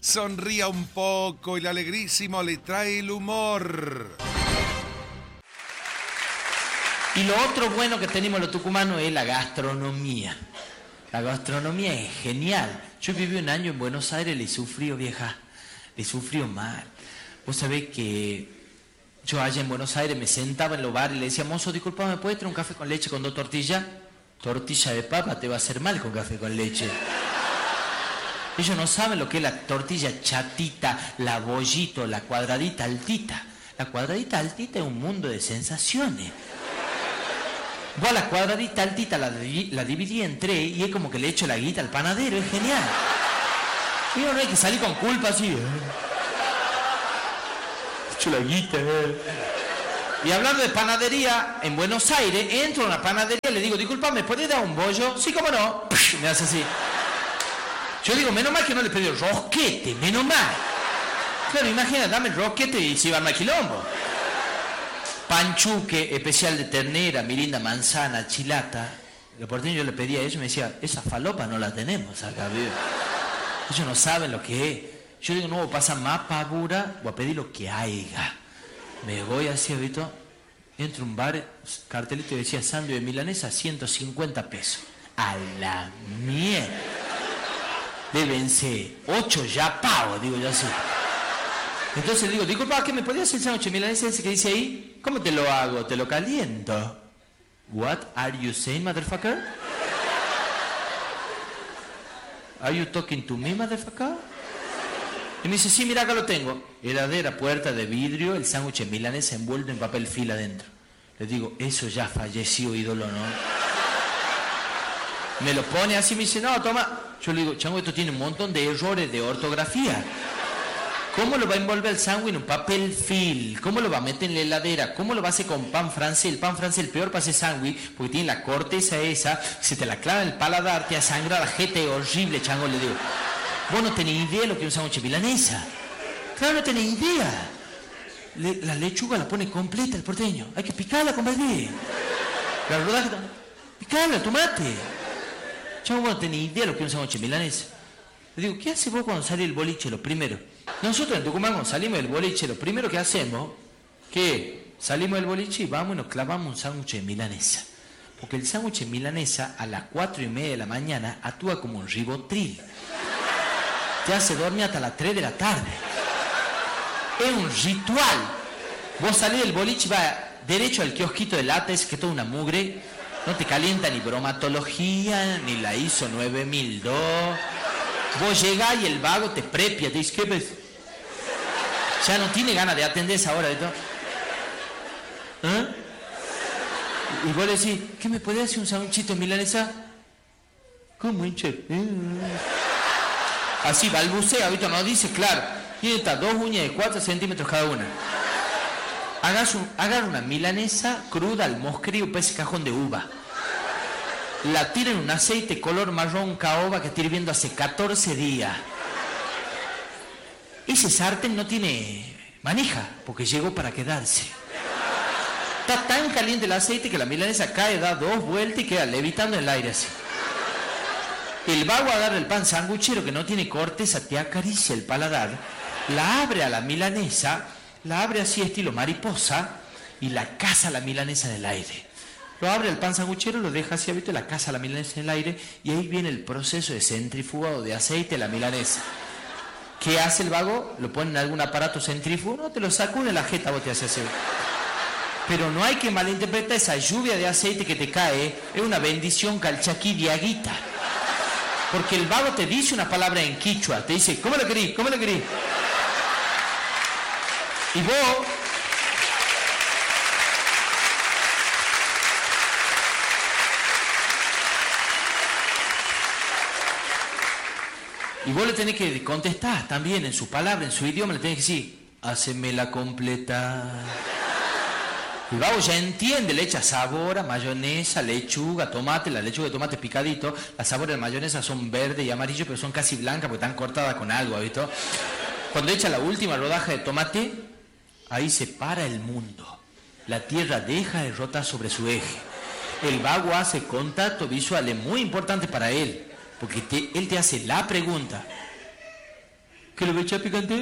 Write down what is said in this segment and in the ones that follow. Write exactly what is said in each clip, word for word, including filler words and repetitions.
Sonría un poco, el alegrísimo le trae el humor. Y lo otro bueno que tenemos los tucumanos es la gastronomía. La gastronomía es genial. Yo viví un año en Buenos Aires, le sufrió, vieja. Le sufrió mal. Vos sabés que yo allá en Buenos Aires me sentaba en los bares y le decía, mozo, disculpa, ¿me puedes traer un café con leche con dos tortillas? Tortilla de papa te va a hacer mal con café con leche. Ellos no saben lo que es la tortilla chatita, la bollito, la cuadradita altita. La cuadradita altita es un mundo de sensaciones. Vos a la cuadradita altita la, la dividí en tres y es como que le echo la guita al panadero, es genial. Y no hay que salir con culpa así. ¿eh? Echo la guita. ¿eh? Y hablando de panadería, en Buenos Aires, entro a una panadería y le digo, disculpa, ¿me podés dar un bollo? Sí, cómo no. Me hace así. Yo digo, menos mal que no le pedí rosquete, menos mal. Claro, imagina, dame el rosquete y se iba al maquilombo. Panchuque, especial de ternera, mirinda, manzana, chilata. Lo porteño yo le pedía a ellos y me decía, esa falopa no la tenemos acá, vivo. Ellos no saben lo que es. Yo digo, no, voy a pasar más pavura, voy a pedir lo que haya. Me voy así, ¿visto? Entro a un bar, cartelito y decía, sándwich de milanesa, ciento cincuenta pesos. A la mierda. Deben ser ocho ya pavos, digo yo así. Entonces le digo, disculpa, ¿qué me podías hacer el sándwich milanesa ese que dice ahí? ¿Cómo te lo hago? ¿Te lo caliento? What are you saying, motherfucker? Are you talking to me, motherfucker? Y me dice, sí, mira, acá lo tengo. Heladera, puerta de vidrio, el sándwich milanesa envuelto en papel film adentro. Le digo, eso ya falleció, ídolo, ¿no? Me lo pone así, me dice, no, toma. Yo le digo, chango, esto tiene un montón de errores de ortografía. ¿Cómo lo va a envolver el sándwich en un papel film? ¿Cómo lo va a meter en la heladera? ¿Cómo lo va a hacer con pan francés? El pan francés es el peor para hacer sándwich porque tiene la corteza esa, se te la clava en el paladar, te asangra la jeta, es horrible, chango, le digo. Vos no tenés idea de lo que es un sándwich milanesa. Claro, no tenés idea. Le, la lechuga la pone completa el porteño. Hay que picarla, compadre. La rodaja, picarla, el tomate. Chango, vos no tenés idea de lo que es un sándwich milanesa. Le digo, ¿qué hace vos cuando sale el boliche? Lo primero. Nosotros en Tucumán cuando salimos del boliche, lo primero que hacemos, que salimos del boliche y vamos y nos clavamos un sándwich de milanesa. Porque el sándwich de milanesa a las cuatro y media de la mañana actúa como un ribotril. Te hace dormir hasta las tres de la tarde. Es un ritual. Vos salís del boliche y vas derecho al kiosquito de lates, que es toda una mugre. No te calienta ni bromatología, ni la I S O nueve mil dos. Vos llegás y el vago te prepia, te dice, ¿qué ves? Ya no tiene ganas de atender esa hora de todo. ¿Eh? Y vos le decís, ¿qué me podés hacer un sanguchito milanesa? ¿Cómo, hinche? ¿Eh? Así balbucea, ahorita no dice, claro. Tiene estas dos uñas de cuatro centímetros cada una. Hagas un, hagan una milanesa cruda al mosquerío para ese cajón de uva. La tira en un aceite color marrón caoba que está hirviendo hace catorce días. Ese sartén no tiene manija, porque llegó para quedarse. Está tan caliente el aceite que la milanesa cae, da dos vueltas y queda levitando en el aire así. El vago agarra el pan sanguchero que no tiene corteza, te acaricia el paladar, la abre a la milanesa, la abre así estilo mariposa y la caza a la milanesa en el aire. Lo abre el pan sanguchero, lo deja así abierto, la caza la milanesa en el aire y ahí viene el proceso de centrifugado de aceite de la milanesa. ¿Qué hace el vago? Lo pone en algún aparato centrífugo, no, te lo sacude la jeta, vos te haces así. Pero no hay que malinterpretar esa lluvia de aceite que te cae, es una bendición calchaquí diaguita. Porque el vago te dice una palabra en quichua, te dice, ¿cómo lo querís? ¿Cómo lo querís? Y vos... Y vos le tenés que contestar también en su palabra, en su idioma, le tenés que decir, haceme la completa. El vago ya entiende, le echa sabor a mayonesa, lechuga, tomate, la lechuga de tomate picadito, las sabores de mayonesa son verde y amarillo, pero son casi blancas porque están cortadas con algo, ¿visto? Cuando echa la última rodaja de tomate, ahí se para el mundo. La tierra deja de rotar sobre su eje. El vago hace contacto visual, es muy importante para él. Porque te, él te hace la pregunta. ¿Que le voy a echar picante?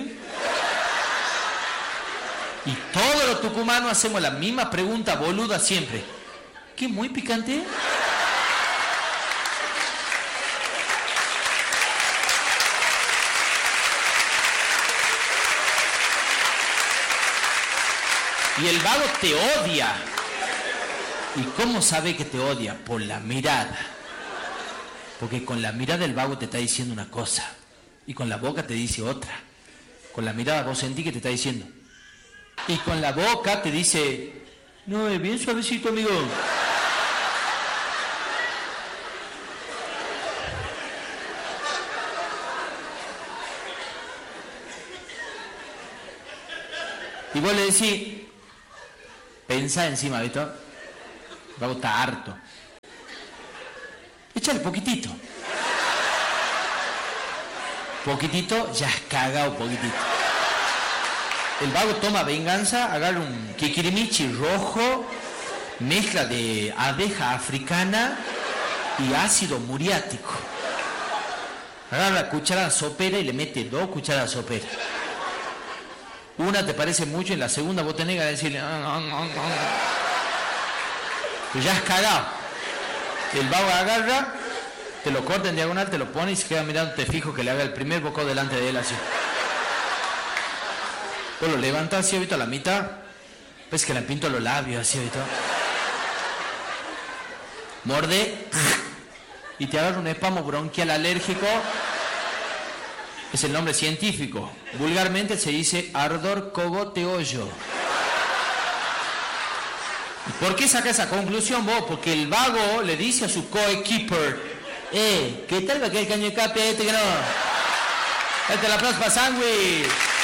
Y todos los tucumanos hacemos la misma pregunta boluda siempre. ¿Qué, muy picante? Y el vago te odia. ¿Y cómo sabe que te odia? Por la mirada. Porque con la mirada el vago te está diciendo una cosa. Y con la boca te dice otra. Con la mirada vos sentís que te está diciendo. Y con la boca te dice, no, es bien suavecito, amigo. Y vos le decís, pensá encima, ¿viste? El vago está harto. Échale poquitito. Poquitito, ya has cagado poquitito. El vago toma venganza, agarra un kikirimichi rojo, mezcla de abeja africana y ácido muriático. Agarra la cuchara sopera y le mete dos cucharadas sopera. Una te parece mucho y en la segunda vos tenés que decirle... Pues ya has cagado. El vago agarra, te lo corta en diagonal, te lo pone y se queda mirando, te fijo que le haga el primer bocado delante de él así. Vos lo levantas así, ahorita a la mitad, ves que le pinto los labios así, ahorita. Morde y te agarra un espasmo bronquial alérgico. Es el nombre científico. Vulgarmente se dice ardor cogoteollo. ¿Por qué saca esa conclusión vos? Porque el vago le dice a su coequiper, eh, ¿qué tal va que el caño de cape este que no? Este el aplauso para Sandwich.